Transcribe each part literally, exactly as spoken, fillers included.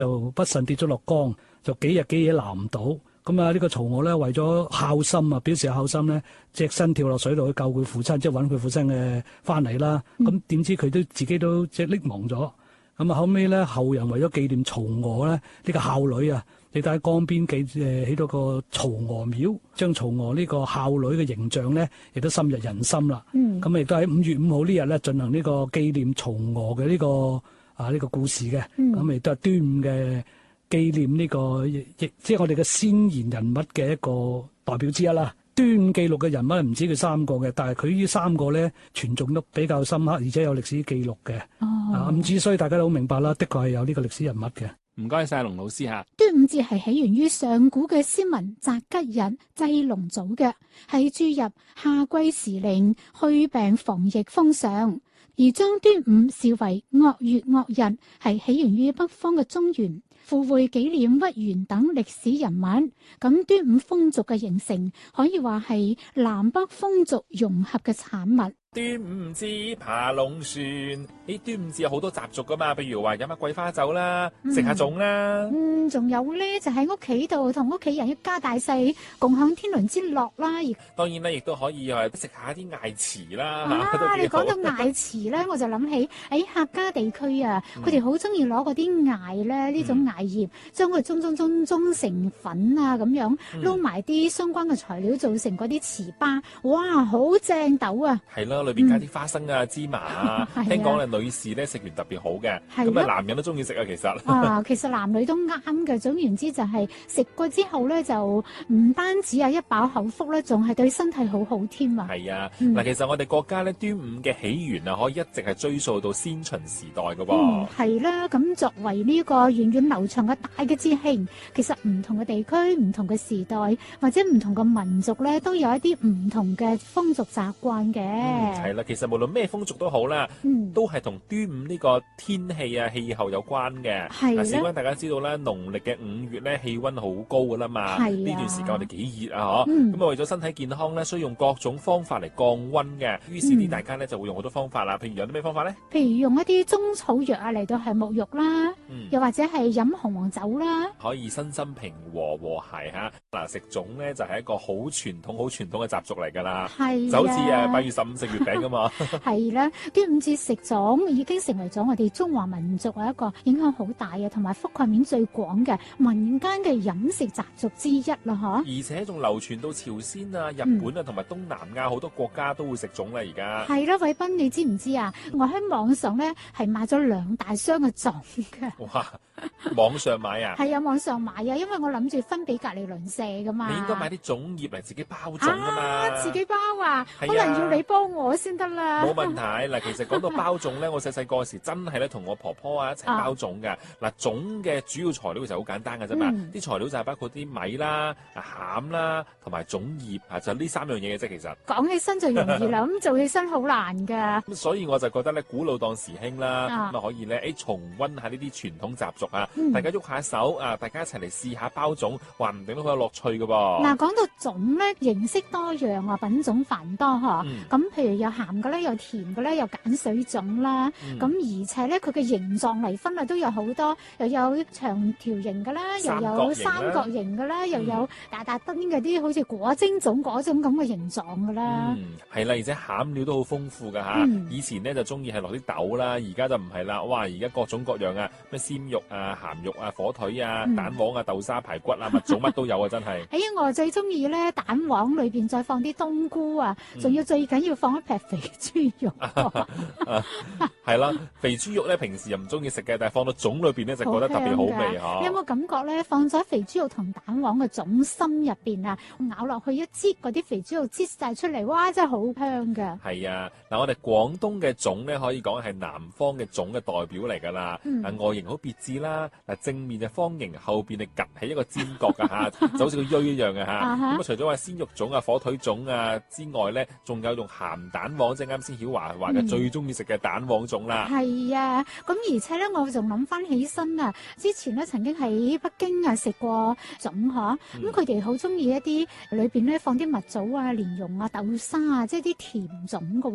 就不慎跌咗落江，就幾日幾夜撈唔到。咁啊，呢個曹娥咧為咗孝心啊，表示孝心咧，隻身跳落水度去救佢父親，即係揾佢父親嘅翻嚟啦。咁點知佢都自己都即係溺亡咗。咁啊後尾咧，後人為咗紀念曹娥咧，呢個孝女啊，亦都喺江邊記誒起咗個曹娥廟，將曹娥呢個孝女嘅形象咧，亦都深入人心啦。咁亦都喺五月五號呢日咧進行呢個紀念曹娥嘅呢個啊呢個故事嘅。咁亦都係端午嘅紀念呢個亦即係我哋嘅先賢人物嘅一個代表之一啦。端午記錄嘅人物唔止佢三個嘅，但係佢呢三個咧傳頌得比較深刻，而且有歷史記錄嘅。哦，啊唔止，所以大家都好明白啦，的確係有呢個歷史人物嘅。 唔該晒龍老師吓。 端午節係起源於上古嘅先民擇吉日祭龍祖嘅，係注入夏季時令去病防疫風尚，而將端午視為惡月惡日，係起源於北方嘅中原，附會紀念屈原等歷史人物。咁端午風俗嘅形成，可以話係南北風俗融合嘅產物。 端午節爬龍船，咦？端午節有好多習俗噶嘛，譬如話飲下桂花酒啦，食下粽啦， 嗯，仲有咧就喺屋企度同屋企人一家大細共享天倫之樂啦。而當然咧，亦都可以係食下啲艾糍啦。 啊，你講到艾糍咧，我就諗起喺客家地區啊，佢哋好中意攞嗰啲艾咧，呢種艾葉，將佢舂舂舂舂成粉啊，咁樣撈埋啲相關嘅材料，做成嗰啲糍粑，哇，好正斗啊！ 係咯。裏邊加啲花生啊、芝麻啊，聽講咧女士咧食完特別好嘅，咁啊男人都中意食啊，其實。啊， 其實男女都啱嘅。總言之就係食過之後咧，就唔單止啊一飽口福咧，仲係對身體好好添啊。 係啊，嗱，其實我哋國家咧端午嘅起源啊，可以一直係追溯到先秦時代嘅噃。 嗯，係啦。咁作為呢個源遠流長嘅大嘅節慶，其實唔同嘅地區、唔同嘅時代或者唔同嘅民族咧，都有一啲唔同嘅風俗習慣嘅。 係啦，其實無論咩風俗都好啦，嗯、都係同端午呢個天氣啊、氣候有關嘅。係啦，事關大家知道咧，農曆嘅五月咧氣溫好高噶啦嘛，呢段時間我哋幾熱啊，嗬、嗯。咁啊為咗身體健康咧，需要用各種方法嚟降溫嘅。於是啲大家咧就會用好多方法啦。譬如有啲咩方法咧？ 譬如用一啲中草藥啊嚟到係沐浴啦，嗯、又或者係飲紅黃酒啦， 可以身心平和和諧吓。嗱，食粽咧就係一個好傳統、好傳統嘅習俗嚟噶啦，就好似誒八月十五食月餅噶嘛。 係啦，端午節食粽已經成為咗我哋中華民族一個影響好大嘅，同埋覆蓋面最廣嘅民間嘅飲食習俗之一啦，吓。 而且仲流傳到朝鮮啊、日本啊同埋東南亞好多國家都會食粽啦，而家。係啦， 偉斌，你知唔知啊？我喺網上咧係買咗兩大箱嘅粽嘅。 哇！網上買啊？ 係啊，網上買啊，因為我諗住分俾隔籬鄰舍噶嘛。 你應該買啲粽葉嚟自己包粽噶嘛。 啊，自己包啊？可能要你幫我先得啦。 冇問題。嗱，其實講到包粽咧，我細細個時真係咧同我婆婆啊一齊包粽嘅。嗱、啊，粽嘅主要材料其實好簡單嘅啫嘛，啲、嗯、材料就係包括啲米啦、餡啦同埋粽葉啊，就呢三樣嘢嘅啫。其實講起身就容易啦，咁做起身好難噶。 咁所以我就覺得咧，古老當時興啦，咁啊可以咧，誒重溫下呢啲傳統習俗啊，嗯、大家喐下手啊，大家一齊嚟試下包粽，話唔定都好有樂趣噶噃。 嗱，講到粽咧，形式多樣啊，品種繁多嗬。咁、嗯、譬如有鹹嘅咧，有甜嘅咧，有鹼水粽啦。咁、嗯、而且咧，佢嘅形狀嚟分啊，都有好多，又有長條形嘅啦，又有三角形嘅啦，又有大大燈嗰啲好似果蒸粽嗰種咁嘅形狀嘅啦。 嗯，係啦，而且餡料都好豐富㗎吓。嗯、以前咧就中意係落啲豆啦，而家就唔係啦。哇，而家各種各樣啊，咩鮮肉啊、鹹肉啊、火腿啊、嗯、蛋黃啊、豆沙排骨啊，乜粽乜都有啊，真係。 哎呀，我最中意咧蛋黃裏邊再放啲冬菇啊，仲、嗯、要最緊要放一劈肥豬肉。 係啦，肥豬肉咧平時又唔中意食嘅，但係放到粽裏邊咧就覺得特別好味嚇。 你有冇感覺咧？放咗肥豬肉同蛋黃嘅粽心入邊啊，咬落去一擠嗰啲肥豬肉擠晒出嚟，哇！真係好香㗎。 係啊，嗱，我哋廣東嘅粽咧可以講係南方嘅粽嘅代表嚟㗎啦。嗯、外形好別緻啦，嗱正面係方形，後邊係趌起一個尖角㗎嚇，就好似個錐一樣嘅嚇。咁啊，除咗話鮮肉粽啊、火腿粽啊之外咧，仲有用鹹蛋黃，即係啱先曉華話嘅最中意食嘅蛋黃粽啦。 係啊，咁而且咧，我仲諗翻起身啊，之前咧曾經喺北京啊食過粽嗬，咁佢哋好中意一啲裏邊咧放啲蜜棗啊、蓮蓉啊、豆沙啊，即係啲甜粽㗎喎。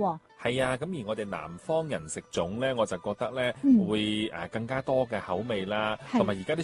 係啊，咁而我哋南方人食粽咧，我就覺得咧、 嗯會誒更加多嘅口味啦， 係同埋而家啲